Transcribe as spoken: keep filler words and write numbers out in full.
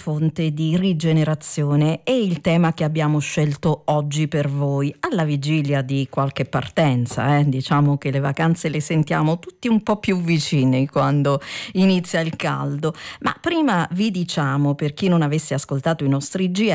fonte di rigenerazione è il tema che abbiamo scelto oggi per voi, alla vigilia di qualche partenza. Eh? Diciamo che le vacanze le sentiamo tutti un po' più vicine quando inizia il caldo, ma prima vi diciamo, per chi non avesse ascoltato i nostri G